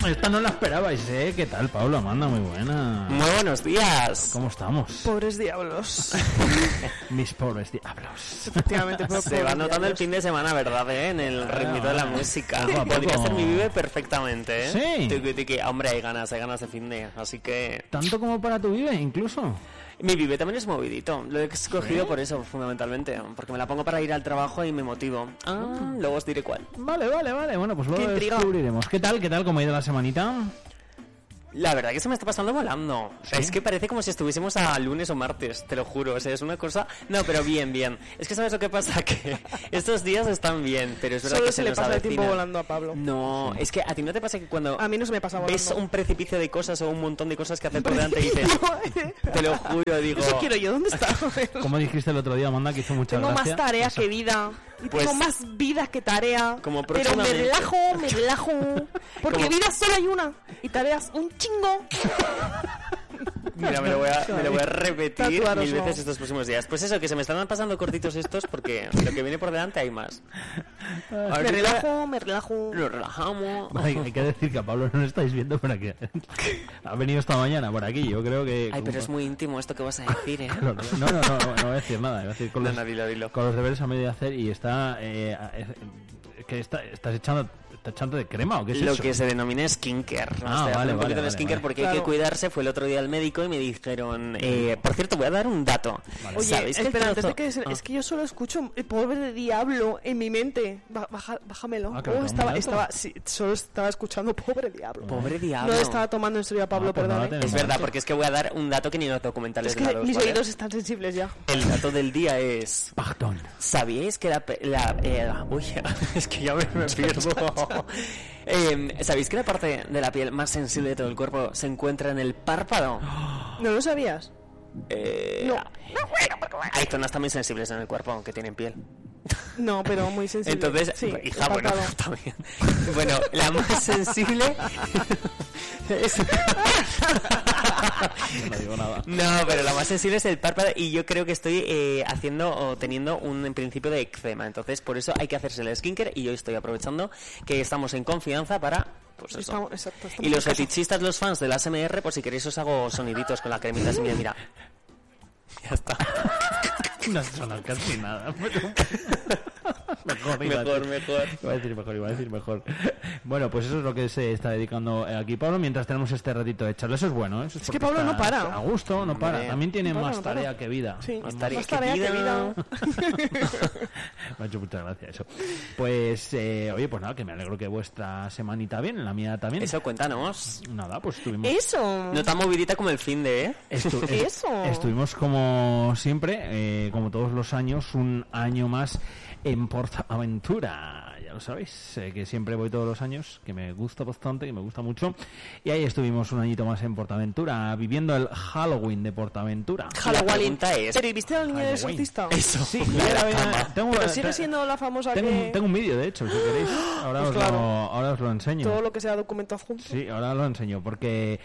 Esta no la esperabais, ¿eh? ¿Qué tal, Pablo? Amanda, muy buena. Muy buenos días. ¿Cómo estamos? Pobres diablos. Mis pobres diablos. Efectivamente, Se va notando el fin de semana, ¿verdad? En el ritmito de la música. Podría ser mi vive perfectamente, ¿eh? Sí. Tiki. Hombre, hay ganas de fin de. Así que. ¿Tanto como para tu vive, incluso? Mi vive también es movidito. Lo he escogido por eso, fundamentalmente. Porque me la pongo para ir al trabajo y me motivo. Luego os diré cuál. Vale. Bueno, pues luego descubriremos. ¿Qué tal? ¿Cómo ha ido la semanita? La verdad que se me está pasando volando. ¿Sí? Es que parece como si estuviésemos a lunes o martes, te lo juro. O sea, es una cosa... No, pero bien. Es que ¿sabes lo que pasa? Que estos días están bien, pero es verdad Solo que se le pasa el tiempo volando a Pablo. No, es que a ti no te pasa que cuando... A mí no se me pasa volando. Ves un precipicio de cosas o un montón de cosas que hacer por delante y dices... Te lo juro, digo... Eso quiero yo, ¿dónde está? Como dijiste el otro día, Amanda, que hizo mucha Tengo gracia. más tarea que vida. Y Pues, tengo más vida que tarea. Como pero me relajo. Porque Como... vida solo hay una. Y tareas un chingo. Mira, me lo voy a repetir Tatuaros, 1000 veces no. estos próximos días. Pues eso, que se me están pasando cortitos estos porque lo que viene por delante hay más. Me relajo. Nos relajamos. Hay que decir que a Pablo no lo estáis viendo por aquí. Ha venido esta mañana por aquí, yo creo que... Ay, pero es muy íntimo esto que vas a decir, ¿eh? No voy a decir nada. Voy a decir con Dilo. Con los deberes a medio hacer y está... ¿Estás echando de crema o qué es Lo eso? que se denomina skincare. Vale, un poquito de skincare porque hay que cuidarse. Fue el otro día al médico y me dijeron... por cierto, voy a dar un dato. Vale. Oye, ¿Sabéis que espera, el antes de trozo- que... Es que yo solo escucho el pobre diablo en mi mente. Bájamelo. Sí, solo estaba escuchando pobre diablo. Pobre diablo. No estaba tomando en serio a Pablo, pues nada, perdón. te Es verdad, porque es que voy a dar un dato que ni los documentales Es que dados, mis ¿vale? oídos están sensibles ya. El dato del día es... Pardon. ¿Sabíais que uy, es que ya me pierdo. ¿Sabéis que la parte de la piel más sensible de todo el cuerpo se encuentra en el párpado? ¿No lo sabías? No. Hay zonas también sensibles en el cuerpo que tienen piel. No, pero muy sensible. Entonces, sí, hija, el bueno, párpado. también. Bueno, la más sensible es... No digo nada. No, pero la más sensible es el párpado y yo creo que estoy haciendo o teniendo un principio de eczema. Entonces, por eso hay que hacerse el skincare y yo estoy aprovechando que estamos en confianza para... Pues eso. Exacto, Y los en casa. fetichistas, los fans del ASMR, pues si queréis os hago soniditos con la cremita así, mira. Ya está. No suena casi nada. Mejor. Mejor. Iba a decir mejor. Bueno, pues eso es lo que se está dedicando aquí Pablo mientras tenemos este ratito de charla. Eso es bueno, ¿eh? Eso Es que Pablo no para. A gusto, no para. Hombre, También tiene no para, más no para. tarea que vida. Sí, Más más tarea tarea que que vida. Me ha hecho mucha gracia eso. Pues, oye, pues nada, que me alegro que vuestra semanita bien, la mía también. Eso, cuéntanos. Nada, pues estuvimos... Eso. No tan movidita como el fin de, ¿eh? Eso. Estuvimos como siempre, como todos los años, un año más en PortAventura. Ya lo sabéis, que siempre voy todos los años, que me gusta bastante, que me gusta mucho. Y ahí estuvimos un añito más en PortAventura, viviendo el Halloween de PortAventura. La pregunta es... ¿Pero y viste al niño del Halloween. exorcista? Eso. Sí, Tengo Pero sigue siendo la famosa que... tengo un vídeo, de hecho, si queréis. Ahora, Pues ahora os lo enseño. Todo lo que sea documento adjunto. Sí, ahora lo enseño, porque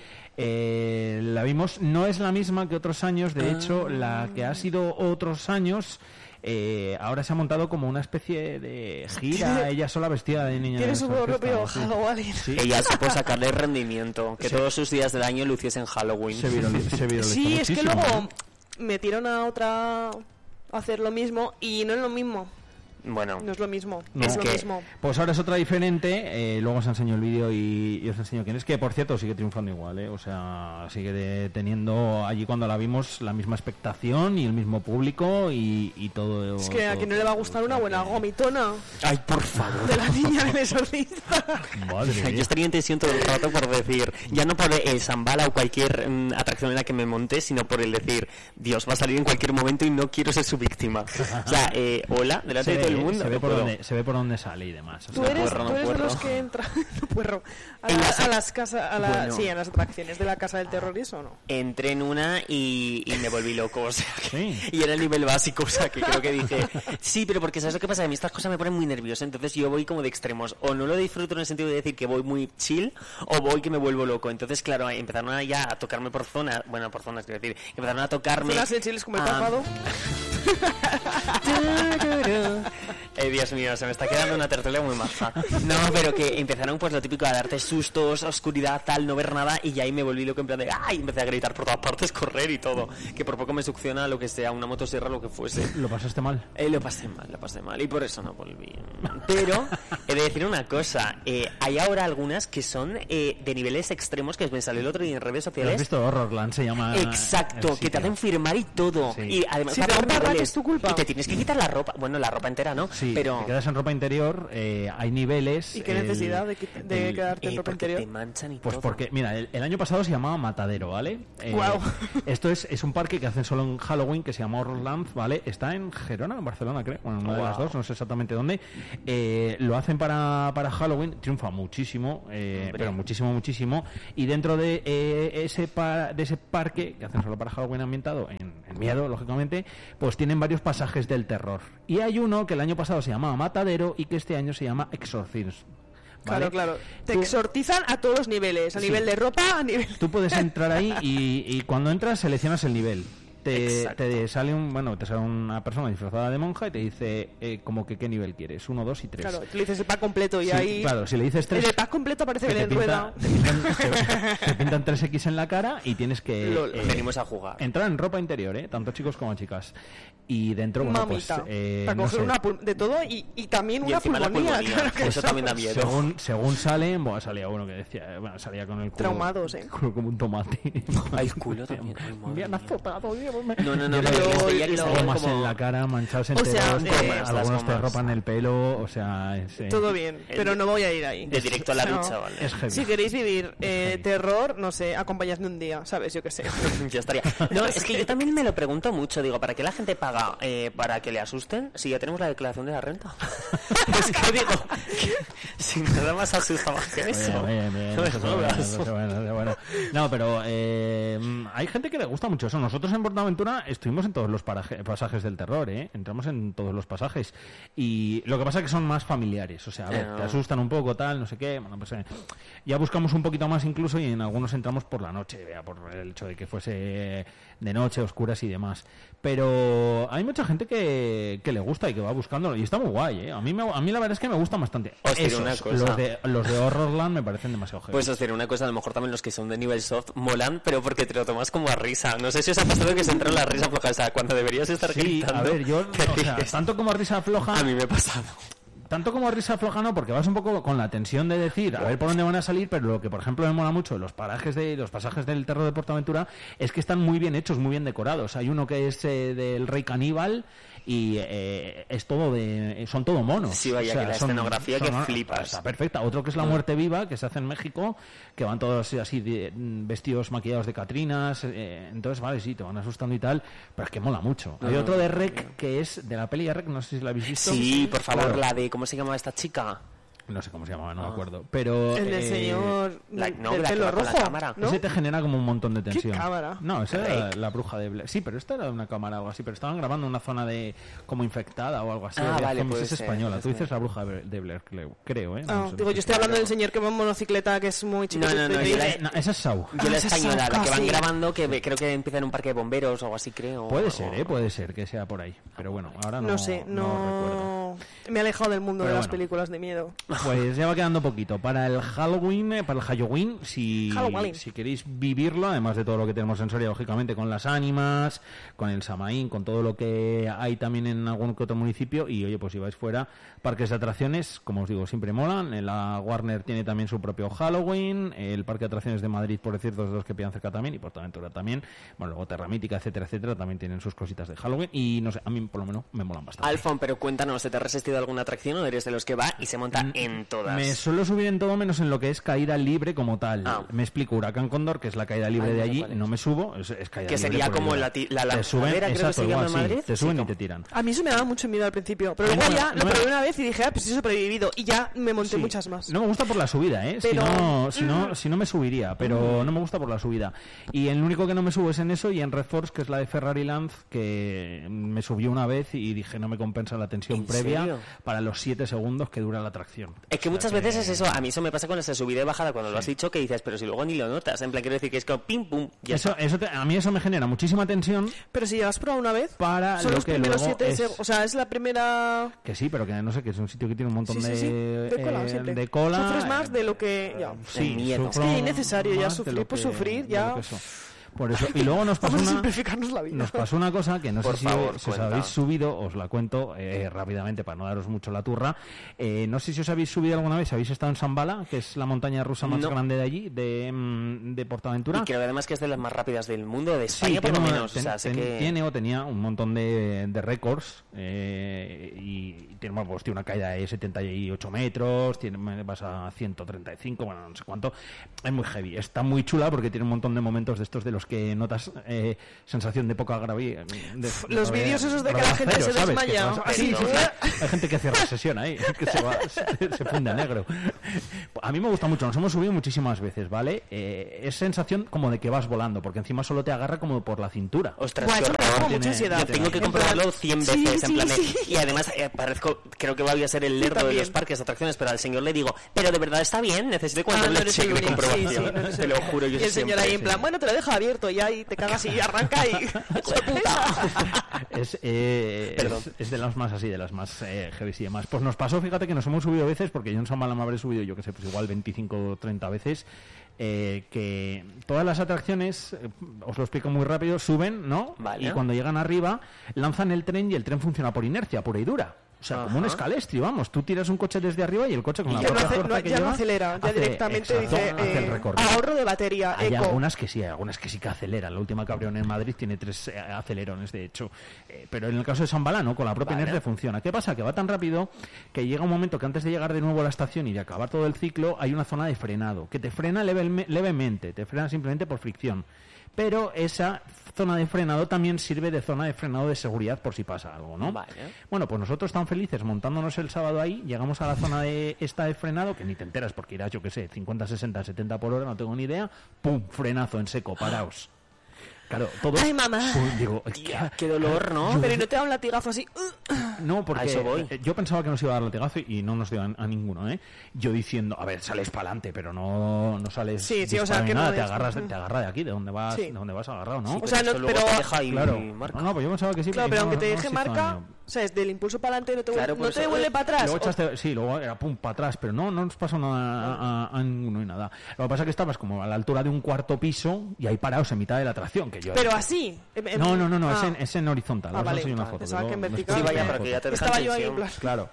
la vimos, no es la misma que otros años, de hecho, la que ha sido otros años, ahora se ha montado como una especie de gira, ella sola vestida de niña. Tiene su propio sí. Halloween. Sí. Ella supo sacarle rendimiento, que todos sus días del año luciesen Halloween. Se viralizó Sí, es que muchísimo, luego ¿eh? metieron a otra a hacer lo mismo y no es lo mismo. Bueno, No es lo mismo. No. Es Es lo que- mismo. Pues ahora es otra diferente, luego os enseño el vídeo y os enseño quién es, que por cierto sigue triunfando igual, o sea, sigue teniendo allí cuando la vimos la misma expectación y el mismo público y todo. Es que a todo, quien no le va a gustar una buena gomitona ay, por favor. de la niña del exorcista. Madre Yo mía. estaría intención todo el rato por decir, ya no por el Zambala o cualquier atracción en la que me monte, sino por el decir, Dios va a salir en cualquier momento y no quiero ser su víctima. O sea, hola, delante de todo el mundo. se ve no por puedo. se ve por dónde sale y demás. O Tú sea, eres, puerro, no tú eres de puerro. los que entran no puerro, En las- a las casas, Bueno. sí, a las atracciones de la casa del terror, ¿y eso o no? Entré en una y me volví loco, o sea, que- Sí. y era el nivel básico, o sea, que creo que dije, sí, pero porque ¿sabes lo que pasa? A mí estas cosas me ponen muy nervioso, entonces yo voy como de extremos, o no lo disfruto en el sentido de decir que voy muy chill, o voy que me vuelvo loco, entonces claro, empezaron ya a tocarme por zonas, bueno, por zonas quiero decir, empezaron a tocarme... Zonas sensibles como el ah, párpado. Dios mío, se me está quedando una tertulia muy maja. No, pero que empezaron pues lo típico a darte sustos, oscuridad, tal, no ver nada, y ya ahí me volví loco en plan de ¡ay! Empecé a gritar por todas partes, correr y todo. Que por poco me succiona lo que sea, una motosierra, lo que fuese. ¿Lo pasaste mal? Lo pasé mal, y por eso no volví. Pero he de decir una cosa, hay ahora algunas que son de niveles extremos, que me salió el otro día en redes sociales. ¿Lo has visto? Horrorland se llama. Exacto, que te hacen firmar y todo. Sí. Y además si te niveles, es tu culpa. Y te tienes que quitar la ropa, bueno, la ropa entera, ¿no? Sí, pero te quedas en ropa interior, hay niveles. ¿Y qué necesidad de quedarte en ropa interior? Te manchan y pues todo. porque, mira, el año pasado se llamaba Matadero, ¿vale? Wow. Esto es un parque que hacen solo en Halloween, que se llama Horrorland, ¿vale? Está en Gerona, en Barcelona, creo. Bueno, una de las dos, no sé exactamente dónde. Lo hacen para Halloween, triunfa muchísimo, pero muchísimo. Y dentro de ese parque, que hacen solo para Halloween ambientado en miedo, lógicamente, pues tienen varios pasajes del terror. Y hay uno que el año pasado se llamaba Matadero y que este año se llama Exorcism. ¿Vale? Claro. Te exorcizan a todos los niveles, a nivel de ropa, a nivel... Tú puedes entrar ahí y cuando entras seleccionas el nivel. Te sale una persona disfrazada de monja y te dice como que qué nivel quieres, 1, 2 y 3. Claro, tú le dices el pack completo y sí, ahí... Claro, si le dices 3... En el pack completo parece que en rueda. Te pintan 3X en la cara y tienes que... venimos a jugar. Entrar en ropa interior, tanto chicos como chicas. Y dentro, bueno, mamita, pues... para coger de todo y también una pulmonía. Claro que eso también da miedo. Según salen, salía uno que decía... Bueno, salía con el culo... Traumados, culo como un tomate. El culo también. Me han azotado, No. Más en la cara, manchados enteros, algunos te ropan el pelo, o sea... todo bien, pero no voy a ir ahí. De directo a la ducha, ¿vale? Es heavy. Si queréis vivir terror, no sé, acompañadme un día, ¿sabes? Yo qué sé. Ya estaría. No, es que yo también me lo pregunto mucho, digo, ¿para qué la gente paga para que le asusten si ya tenemos la declaración de la renta? Es que digo, si nada más asustaba que eso. Bueno. No, pero hay gente que le gusta mucho eso. Nosotros en PortAventura estuvimos en todos los pasajes del terror, entramos en todos los pasajes y lo que pasa es que son más familiares, o sea, a ver, te asustan un poco, tal, no sé qué, bueno, pues ya buscamos un poquito más incluso y en algunos entramos por la noche, por el hecho de que fuese de noche, oscuras y demás, pero hay mucha gente que le gusta y que va buscándolo y está muy guay, a mí la verdad es que me gustan bastante. Los de Horrorland me parecen demasiado heavy. Pues os diré una cosa, a lo mejor también los que son de nivel soft molan, pero porque te lo tomas como a risa. No sé si os ha pasado que se entra en la risa floja, o sea, cuando deberías estar gritando. A ver, yo, o sea, tanto como risa floja... A mí me ha pasado. Tanto como risa floja no, porque vas un poco con la tensión de decir, a ver por dónde van a salir, pero lo que, por ejemplo, me mola mucho de los pasajes del terror de PortAventura es que están muy bien hechos, muy bien decorados. Hay uno que es del Rey Caníbal y es todo son todo monos. Sí, vaya, que la escenografía que flipas. Está perfecta. Otro que es La Muerte Viva, que se hace en México, que van todos así vestidos maquillados de catrinas, entonces vale, sí, te van asustando y tal, pero es que mola mucho. Hay otro de Rec, que es de la peli de Rec, no sé si la habéis visto. Sí, por favor, claro. La de, ¿cómo se llama esta chica? No sé cómo se llamaba, no me acuerdo. Pero, el del señor del pelo rojo, ¿no? Ese te genera como un montón de tensión. ¿Qué cámara? No, esa era la bruja de Blair. Sí, pero esta era una cámara o algo así. Pero estaban grabando una zona de como infectada o algo así. Vale, pues es española. Tú dices la bruja de Blair, creo, ¿eh? No, digo, yo estoy hablando del señor que va en monocicleta, que es muy chico. No, esa es Sau. Yo la española, la que van grabando, que creo que empieza en un parque de bomberos o algo así, creo. Puede ser que sea por ahí. Pero bueno, ahora no sé, no recuerdo. Me he alejado del mundo de las películas de miedo. Pues ya va quedando poquito. Para el Halloween, si queréis vivirlo, además de todo lo que tenemos en Soria, lógicamente, con las ánimas, con el Samaín, con todo lo que hay también en algún que otro municipio, y oye, pues si vais fuera, parques de atracciones, como os digo, siempre molan. La Warner tiene también su propio Halloween, el Parque de Atracciones de Madrid, por decir, dos de los que pillan cerca también, y PortAventura también, bueno, luego Terra Mítica, etcétera, también tienen sus cositas de Halloween, y no sé, a mí por lo menos me molan bastante. Alfon, pero cuéntanos, ¿te has resistido a alguna atracción o eres de los que va y se monta en todas? Me suelo subir en todo menos en lo que es caída libre como tal. Me explico, Huracán Cóndor, que es la caída libre de allí, no me subo, es caída que libre. Que sería como la lanzadera, creo que se llama en Madrid. Te suben y te tiran. A mí eso me daba mucho miedo al principio, pero luego ya lo probé una vez y dije, pues he sobrevivido, y ya me monté muchas más. No me gusta por la subida, pero... si no me subiría, pero no me gusta por la subida. Y el único que no me subo es en eso y en Red Force, que es la de Ferrari Land, que me subió una vez y dije, no me compensa la tensión previa. media para los 7 segundos que dura la atracción. Es que muchas veces es eso, a mí eso me pasa con esa subida y bajada cuando lo has dicho, que dices, pero si luego ni lo notas, en plan quiero decir que es como pim pum, ya eso, a mí eso me genera muchísima tensión. Pero si ya has probado una vez, para son lo los que primeros luego 7 o sea, es la primera... Que sí, pero que no sé, que es un sitio que tiene un montón de cola. Sufres más de lo que... Ya. Sí, miedo. Es que es innecesario ya sufrir por sufrir, ya... Por eso. Y luego nos pasó simplificarnos la vida. Nos pasó una cosa que no por sé favor, si os habéis subido, os la cuento rápidamente para no daros mucho la turra. No sé si os habéis subido alguna vez, habéis estado en Shambhala, que es la montaña rusa más grande de allí, de PortAventura. Y creo además que es de las más rápidas del mundo, de España por lo menos. Tiene o tenía un montón de récords y tiene una caída de 78 metros, vas a 135, bueno, no sé cuánto. Es muy heavy, está muy chula porque tiene un montón de momentos de estos de los que notas sensación de poca gravedad. Los vídeos esos de que la gente se desmaya. Hay gente que cierra sesión ahí, que se funde a negro. A mí me gusta mucho, nos hemos subido muchísimas veces, ¿vale? Es sensación como de que vas volando, porque encima solo te agarra como por la cintura. Ostras, qué horror. Mucha ansiedad. Yo tengo que comprobarlo 100 veces, en plan y además creo que voy a ser el lerdo de los parques de atracciones, pero al señor le digo, pero de verdad está bien, necesito cuando le cheque de comprobación. Te lo juro, yo y el señor ahí en plan, bueno, te lo deja abierto y ahí te cagas y arranca y... es de las más así, de las más heavy y demás. Pues nos pasó, fíjate que nos hemos subido veces, porque yo en Shambhala me habré subido, yo que sé, pues igual 25 o 30 veces, que todas las atracciones, os lo explico muy rápido, suben, ¿no? Vale. Y cuando llegan arriba, lanzan el tren y el tren funciona por inercia, pura y dura. O sea, como un escalestri, vamos. Tú tiras un coche desde arriba y el coche con la propia fuerza que ya lleva... no acelera, ya directamente dice hace el recorrido. Ahorro de batería, hay eco. algunas que sí que aceleran. La última Cabrión en Madrid tiene 3 acelerones, de hecho. Pero en el caso de Shambhala, no, con la propia inercia funciona. ¿Qué pasa? Que va tan rápido que llega un momento que antes de llegar de nuevo a la estación y de acabar todo el ciclo, hay una zona de frenado, que te frena levemente, te frena simplemente por fricción. Pero esa zona de frenado también sirve de zona de frenado de seguridad por si pasa algo, ¿no? Vale. Bueno, pues nosotros tan felices montándonos el sábado ahí, llegamos a la zona de esta de frenado, que ni te enteras porque irás, yo que sé, 50, 60, 70 por hora, no tengo ni idea, ¡pum! Frenazo en seco, paraos. Claro, todos... ¡Ay, mamá! Digo, qué dolor, ¿no? Pero no te da un latigazo así... No, porque a eso voy. Yo pensaba que nos iba a dar latigazo y no nos dio a ninguno, ¿eh? Yo diciendo, a ver, sales para adelante, pero no sales... Sí, o sea, que nada, no... te agarra de aquí, de donde vas agarrado, ¿no? Sí, o sea, no, pero... Te deja ahí marca. No, pues yo pensaba que sí. Claro, pero aunque te deje marca... O sea, es del impulso para adelante, no te devuelve para atrás. Luego luego era pum, para atrás, pero no nos pasó nada a ninguno y nada. Lo que pasa es que estabas como a la altura de un cuarto piso y ahí parados en mitad de la atracción. Que yo pero así. No, es en horizontal. Vale. Os una foto. Pensaba que en vertical. Sí, vaya, para que ya te dejan estaba yo ahí, tensión. Claro.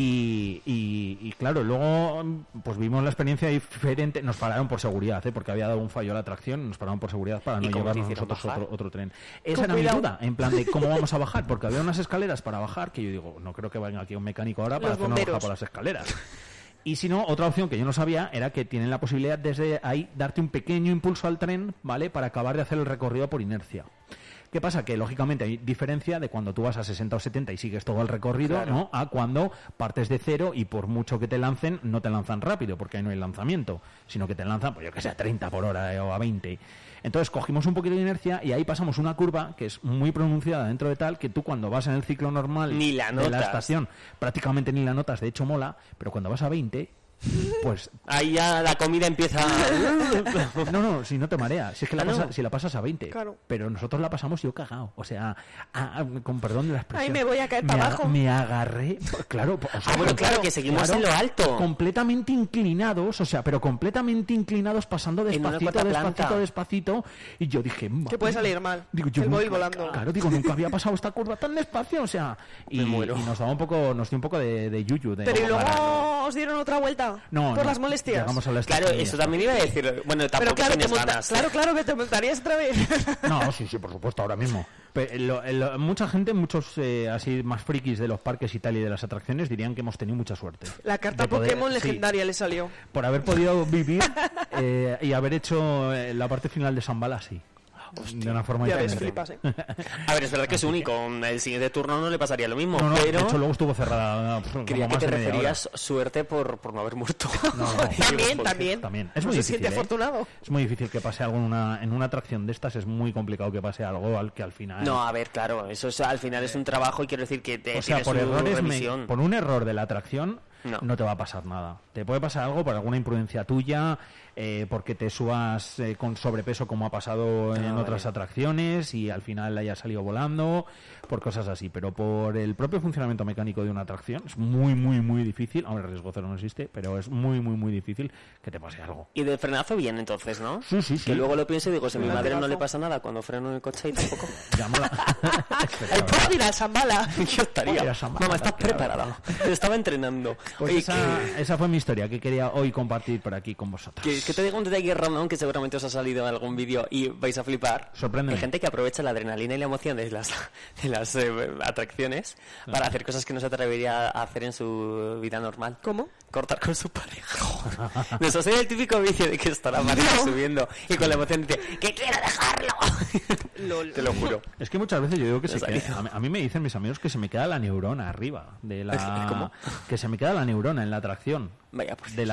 Y claro, luego pues vimos la experiencia diferente. Nos pararon por seguridad, porque había dado un fallo a la atracción. Nos pararon por seguridad para no llevarnos nosotros otro tren. Esa era mi duda, en plan de cómo vamos a bajar, porque había unas escaleras para bajar que yo digo, no creo que venga aquí un mecánico ahora para hacernos bajar por las escaleras. Y si no, otra opción que yo no sabía era que tienen la posibilidad desde ahí darte un pequeño impulso al tren, ¿vale? Para acabar de hacer el recorrido por inercia. ¿Qué pasa? Que lógicamente hay diferencia de cuando tú vas a 60 o 70 y sigues todo el recorrido, claro, ¿no? A cuando partes de cero y por mucho que te lancen, no te lanzan rápido, porque ahí no hay lanzamiento, sino que te lanzan, pues yo que sé, a 30 por hora o a 20. Entonces cogimos un poquito de inercia y ahí pasamos una curva que es muy pronunciada dentro de tal que tú cuando vas en el ciclo normal ni la de la estación prácticamente ni la notas, de hecho mola, pero cuando vas a 20... pues ahí ya la comida empieza no, si no te mareas, si es que si la pasas a 20, claro. Pero nosotros la pasamos yo cagado, o sea, con perdón de la expresión, ahí me voy a caer para abajo, me agarré, claro, o sea, bueno, claro, que seguimos en lo alto, completamente inclinados, o sea, pero completamente inclinados, pasando despacito, y yo dije, que puede salir mal, digo, yo el móvil volando, claro, digo, nunca había pasado esta curva tan despacio, o sea, y nos dio un poco de yuyu, pero y luego os dieron otra vuelta por las molestias. Claro, eso también iba a decir. Bueno, tampoco pero tienes ganas. Claro que te montarías otra vez. No, sí, por supuesto, ahora mismo. Pero, mucha gente, muchos así más frikis de los parques y tal y de las atracciones dirían que hemos tenido mucha suerte. La carta Pokémon legendaria le salió. Por haber podido vivir y haber hecho la parte final de Shambhala, sí. de una forma Ya ves, diferente. flipas, ¿eh? A ver, es verdad que es único. El siguiente turno no le pasaría lo mismo, No, pero... de hecho luego estuvo cerrada. Creía que te referías suerte por no haber muerto. No. También. Es muy se difícil, siente afortunado. Es muy difícil que pase algo en una atracción de estas, es muy complicado que pase algo que al final... No, a ver, claro, eso es, al final es un trabajo y quiero decir que o sea, por revisión. por un error de la atracción no te va a pasar nada. Te puede pasar algo por alguna imprudencia tuya, porque te subas con sobrepeso como ha pasado en otras atracciones y al final haya salido volando, por cosas así. Pero por el propio funcionamiento mecánico de una atracción es muy, muy, muy difícil. Hombre, riesgo cero no existe, pero es muy, muy, muy difícil que te pase algo. Y del frenazo bien, entonces, ¿no? Sí. Que luego lo pienso y digo, si a mi madre no le pasa nada cuando freno en el coche y tampoco... Llámala. ¡Ay, puedo ir a Zambala! Yo estaría... Oye, Zambala, Mamá, ¿estás claro. preparada? Te estaba entrenando. Pues Oye, esa fue mi historia que quería hoy compartir por aquí con vosotros. que te digo un detalle random que seguramente os ha salido en algún vídeo y vais a flipar. Sorpréndeme. Hay gente que aprovecha la adrenalina y la emoción de las atracciones para hacer cosas que no se atrevería a hacer en su vida normal. ¿Cómo? Cortar con su pareja. Eso sería el típico vicio de que está la pareja subiendo y con la emoción dice ¡que quiero dejarlo! Lol. Te lo juro. Es que muchas veces yo digo que Me ha salido. a mí me dicen mis amigos que se me queda la neurona arriba de ¿Cómo? que se me queda la neurona en la atracción. Vaya, por de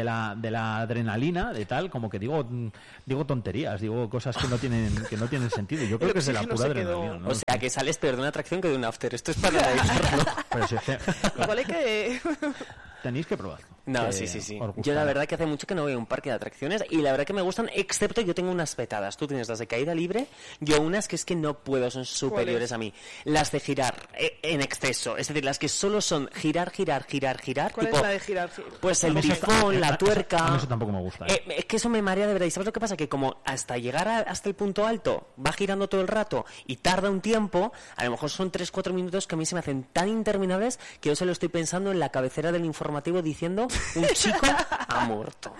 la adrenalina, de tal, como que digo tonterías, digo cosas que no tienen sentido. Yo creo que es de la oxígeno pura se quedó. adrenalina, ¿no? O sea, que sales peor de una atracción que de un after. Esto es para analizarlo. Pero si es que Igual hay que... tenéis que probarlo. No, Que sí. os Yo la gustará. verdad que hace mucho que no voy a un parque de atracciones y la verdad que me gustan, excepto yo tengo unas petadas. Tú tienes las de caída libre, yo unas que es que no puedo, son superiores a mí. Las de girar en exceso, es decir, las que solo son girar. ¿Cuál tipo, es la de girar? Pues A el mí eso- tifón, la tuerca... a mí eso tampoco me gusta. Es que eso me marea de verdad. ¿Y sabes lo que pasa? Que como hasta llegar hasta el punto alto va girando todo el rato y tarda un tiempo, a lo mejor son 3-4 minutos que a mí se me hacen tan interminables que yo solo estoy pensando en la cabecera del informativo diciendo un chico ha muerto.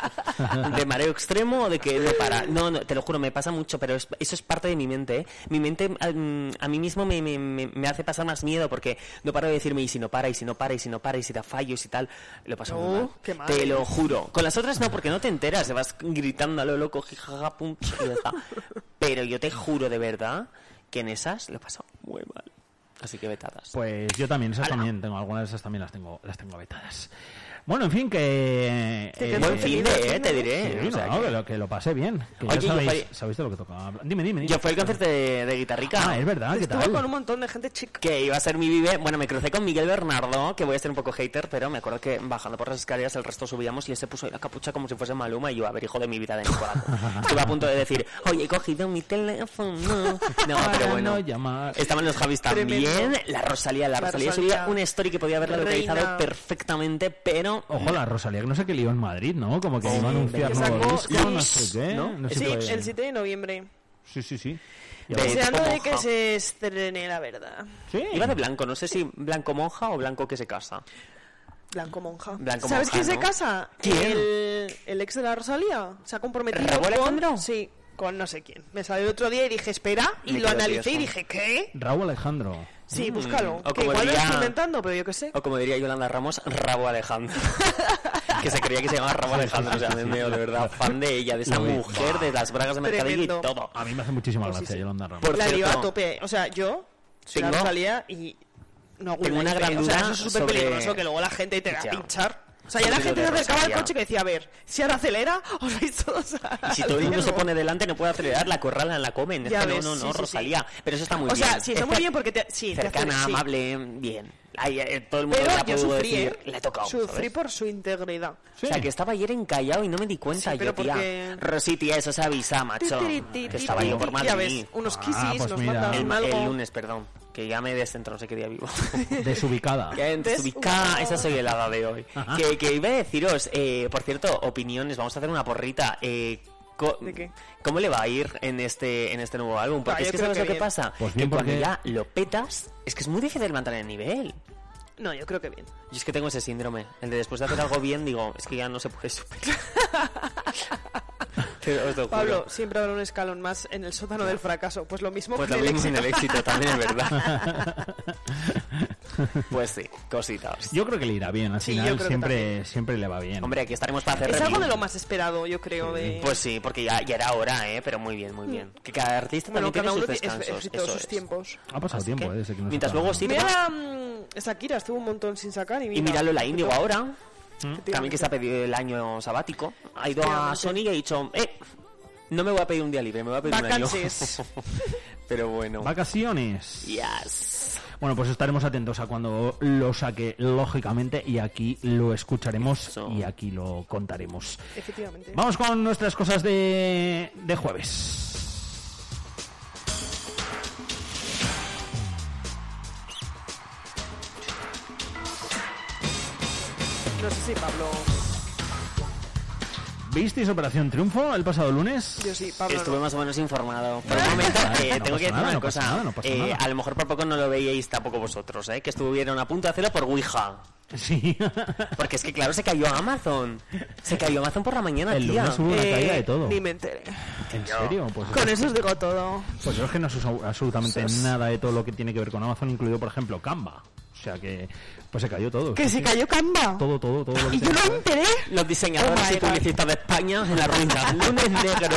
De mareo extremo o de que no para. No, te lo juro, me pasa mucho, pero eso es parte de mi mente, ¿eh? Mi mente a mí mismo me hace pasar más miedo porque no paro de decirme y si no para, y si no para, y si no para, y si da fallos y tal. Lo paso muy mal. qué mal. Te lo juro. Con las otras no, porque no te enteras, te vas gritando a lo loco, jijaja, pum, y ya está. Pero yo te juro de verdad que en esas lo paso muy mal. Así que vetadas. Pues yo también, algunas de esas también las tengo vetadas. Bueno, en fin, que... Buen fin de, te diré. Sí, O sea, que lo pasé bien. Que Oye, ya yo sabéis de lo que toca. Dime. Yo fui al concierto de Guitarrica. Ah, es verdad, ¿qué Estuve tal? con un montón de gente chica. Que iba a ser mi vive. Bueno, me crucé con Miguel Bernardo, que voy a ser un poco hater, pero me acuerdo que bajando por las escaleras el resto subíamos y él se puso ahí la capucha como si fuese Maluma y yo, a ver, hijo de mi vida, de mi corazón. Estuve a punto de decir, oye, he cogido mi teléfono. No, pero bueno. No llamar. Estaban los Javis también. Tremendo. La Rosalía Rosalía. subía una story que podía haberla Reina. localizado perfectamente, pero... Ojo, la Rosalía, que no sé qué lío en Madrid, ¿no? Como que iba a anunciar sacó nuevo disco, no Luis, sé qué. ¿no? No sé Sí, qué- el 7 de noviembre. Sí. Y De- ahora- Deseando de monja. que se estrene, la verdad. Sí. Iba de blanco, no sé si blanco monja o blanco que se casa. Blanco Monja. Blanco ¿Sabes Monja, quién se ¿no? casa? ¿Quién? El ex de la Rosalía. Se ha comprometido ¿Raúl Alejandro? Sí, con no sé quién. Me salió el otro día y dije, espera, y Me lo quedo analicé y tieso. dije, ¿qué? Raúl Alejandro. Sí, búscalo. O Que como igual lo diría- estoy inventando, pero yo qué sé. O como diría Yolanda Ramos, Rabo Alejandro. Que se creía que se llamaba Rabo Alejandro. O sea, me veo de verdad fan de ella, de esa Uy, mujer, de las bragas de mercadillo y Tremendo. todo. A mí me hace muchísima Pues sí, gracia sí. Yolanda Ramos. Por La cierto, liba a tope. O sea, yo soy la Tengo- Rosalía y no hago tengo una live, gran O sea, duda eso es súper sobre- peligroso que luego la gente te va a Ya. pinchar. O sea, ya la Sobre gente lo se de acercaba al Rosalía. coche que decía, a ver, si ahora acelera, os vais todos a... Y si todo el mundo se pone delante, no puede acelerar, la corralan, la comen. Es Ya que ves, no, sí, sí, sí. Rosalía. Pero eso está muy O bien. sea, sí, está muy bien porque te Cercana, hace- sí. amable, bien. Ahí, todo el mundo Pero la yo pudo sufrí, decir, le he tocado. Sufrí ¿sabes? por su integridad. Sí. O sea, que estaba ayer encallado y no me di cuenta. Sí, pero yo, tía. porque- Rosy, tía, eso se avisa, macho. Que estaba yo por Ya Madrid. ves, unos Ah, kisses pues nos mira. mandan El algo. lunes, perdón. Que ya me descentro, no sé qué día vivo. Desubicada. Ya desubicada, esa soy helada de hoy. Que iba a deciros, por cierto, opiniones, vamos a hacer una porrita. ¿De qué? ¿Cómo le va a ir en este nuevo álbum? Porque yo es que creo ¿sabes que lo que bien. pasa? Pues que bien, cuando porque- ya lo petas, es que es muy difícil mantener el nivel. No, yo creo que bien. Yo es que tengo ese síndrome, el de después de hacer algo bien, digo, es que ya no se puede superar. Pero os lo juro. Pablo, siempre habrá un escalón más en el sótano del fracaso. Pues lo mismo Pues con lo el mismo en el éxito. éxito también, es verdad. Pues sí, cositas. Yo creo que le irá bien, al final siempre le va bien. Hombre, aquí estaremos para hacer Es algo de lo más esperado, yo creo. Pues sí, porque ya era hora, pero muy bien, muy bien. Que cada artista también tiene sus descansos. Sus tiempos. Ha pasado tiempo, desde que no mientras luego sí. Mira, Shakira estuvo un montón sin sacar y míralo la Índigo ahora. También que se ha pedido el año sabático. Ha ido a Sony y ha dicho, no me voy a pedir un día libre, me voy a pedir vacances. Un año. Pero bueno. Vacaciones. Yes. Bueno, pues estaremos atentos a cuando lo saque, lógicamente, y aquí lo escucharemos y aquí lo contaremos. Efectivamente. Vamos con nuestras cosas de jueves. No sé si Pablo... ¿Visteis Operación Triunfo el pasado lunes? Yo sí, Pablo. Estuve más o menos informado. Por un momento, tengo que decir una cosa. A lo mejor por poco no lo veíais tampoco vosotros, que estuvieron a punto de hacerlo por Ouija. Sí. Porque es que, claro, se cayó Amazon. Se cayó Amazon por la mañana, el lunes hubo una caída de todo. Ni me enteré. ¿En serio? Pues con eso os digo todo. Pues yo es que no sé absolutamente nada de todo lo que tiene que ver con Amazon, incluido, por ejemplo, Canva. O sea que, pues se cayó todo. ¿Que se cayó Canva? Todo. Lo ¿Y yo no me enteré? Los diseñadores y publicistas de España en la ruina. Lunes negro.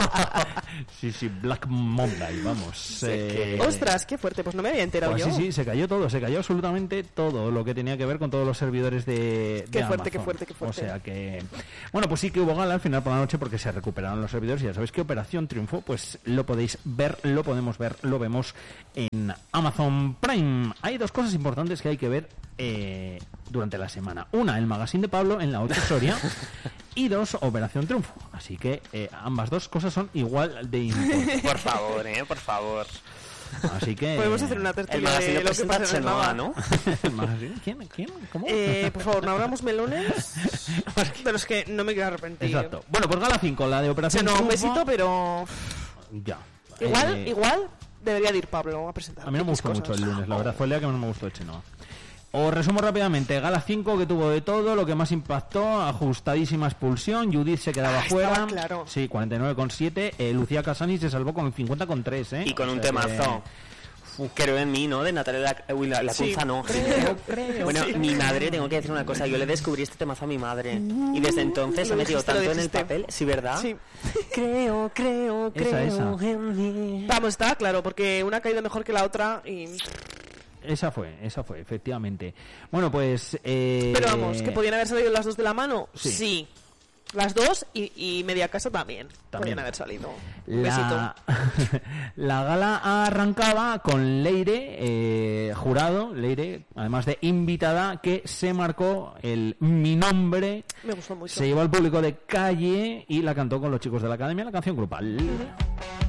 Sí, Black Monday, vamos. Ostras, qué fuerte, pues no me había enterado pues yo. Sí, se cayó todo, se cayó absolutamente todo lo que tenía que ver con todos los servidores de fuerte, Amazon. Qué fuerte. O sea que, bueno, pues sí que hubo gala al final por la noche porque se recuperaron los servidores y ya sabéis que Operación Triunfo, pues lo podéis ver, lo podemos ver, lo vemos en Amazon Prime. Hay dos cosas importantes que hay que ver durante la semana. Una, el magazine de Pablo en la 8 Soria y dos, Operación Triunfo. Así que ambas dos cosas son igual de importantes. Por favor. Así que podemos hacer una tertulia de lo que pasa en el Maga, ¿no? ¿Quién? ¿Cómo? Por favor, no abramos melones. Pero es que no me quiero arrepentir. Exacto. Bueno, pues Gala 5, la de Operación Triunfo. Un besito, pero... Ya. Igual debería de ir Pablo a presentar. A mí no me gustó mucho el lunes, la verdad fue el día que menos me gustó el Chenoa. Os resumo rápidamente. Gala 5 que tuvo de todo, lo que más impactó, ajustadísima expulsión, Judith se quedaba fuera. Claro. Sí, 49,7. Lucía Casani se salvó con 50,3. Y con un temazo. Creo en mí, ¿no? De Natalia la Cunza, no. Creo. Bueno, sí. Mi madre, tengo que decir una cosa, yo le descubrí este temazo a mi madre. Y desde entonces ha metido tanto en el papel. Sí, ¿verdad? Sí. Creo esa. en mí. Vamos, está claro, porque una ha caído mejor que la otra y... Esa fue, efectivamente. Bueno, pues... Pero vamos, ¿que podían haber salido las dos de la mano? Sí. Las dos y media casa también podían haber salido. Un besito. La gala arrancaba con Leire, jurado, Leire, además de invitada, que se marcó Mi Nombre. Me gustó mucho. Se llevó al público de calle y la cantó con los chicos de la academia, la canción grupal.